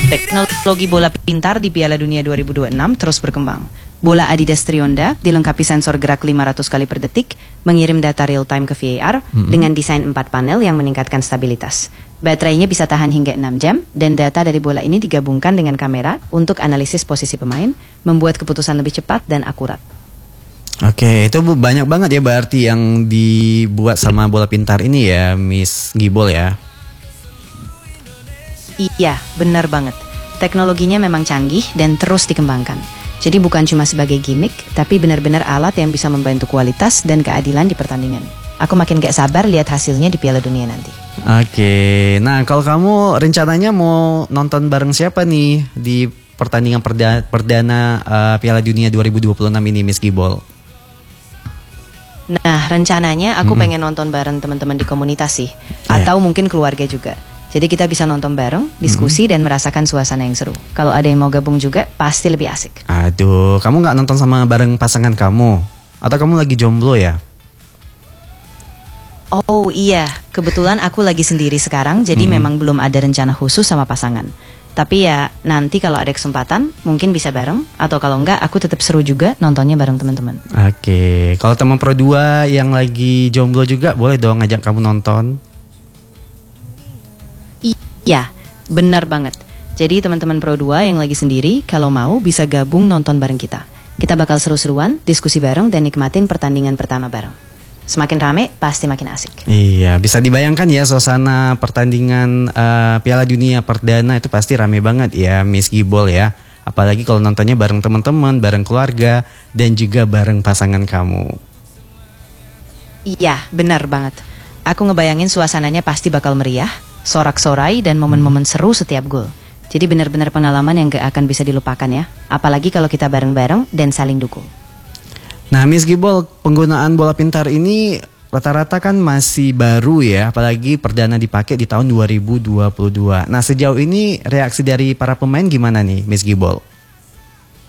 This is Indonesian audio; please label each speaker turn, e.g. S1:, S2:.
S1: Teknologi bola pintar di Piala Dunia 2026 terus berkembang. Bola Adidas Trionda dilengkapi sensor gerak 500 kali per detik, mengirim data real time ke VAR dengan desain 4 panel yang meningkatkan stabilitas. Baterainya bisa tahan hingga 6 jam dan data dari bola ini digabungkan dengan kamera untuk analisis posisi pemain, membuat keputusan lebih cepat dan akurat.
S2: Oke, itu banyak banget ya berarti yang dibuat sama bola pintar ini ya, Miss Gibol ya.
S1: Iya, benar banget. Teknologinya memang canggih dan terus dikembangkan. Jadi bukan cuma sebagai gimmick, tapi benar-benar alat yang bisa membantu kualitas dan keadilan di pertandingan. Aku makin gak sabar lihat hasilnya di Piala Dunia nanti.
S2: Oke, nah kalau kamu rencananya mau nonton bareng siapa nih di pertandingan perdana Piala Dunia 2026 ini, Miss Gibol?
S1: Nah, rencananya aku pengen nonton bareng teman-teman di komunitas sih, atau mungkin keluarga juga. Jadi kita bisa nonton bareng, diskusi dan merasakan suasana yang seru. Kalau ada yang mau gabung juga, pasti lebih asik.
S2: Aduh, kamu nggak nonton sama bareng pasangan kamu? Atau kamu lagi jomblo ya?
S1: Oh iya, kebetulan aku lagi sendiri sekarang, jadi memang belum ada rencana khusus sama pasangan. Tapi ya nanti kalau ada kesempatan, mungkin bisa bareng. Atau kalau enggak, aku tetap seru juga nontonnya bareng teman-teman.
S2: Oke, kalau teman Pro 2 yang lagi jomblo juga boleh dong ngajak kamu nonton.
S1: Iya, benar banget. Jadi teman-teman Pro 2 yang lagi sendiri, kalau mau bisa gabung nonton bareng kita. Kita bakal seru-seruan, diskusi bareng, dan nikmatin pertandingan pertama bareng. Semakin rame, pasti makin asik.
S2: Iya, bisa dibayangkan ya suasana pertandingan Piala Dunia perdana itu pasti rame banget ya, Miss Gibol ya. Apalagi kalau nontonnya bareng teman-teman, bareng keluarga, dan juga bareng pasangan kamu.
S1: Iya, benar banget. Aku ngebayangin suasananya pasti bakal meriah, sorak-sorai, dan momen-momen seru setiap gol. Jadi benar-benar pengalaman yang gak akan bisa dilupakan ya. Apalagi kalau kita bareng-bareng dan saling dukung.
S2: Nah, Miss Gibol, penggunaan bola pintar ini rata-rata kan masih baru ya, apalagi perdana dipakai di tahun 2022. Nah, sejauh ini reaksi dari para pemain gimana nih, Miss Gibol?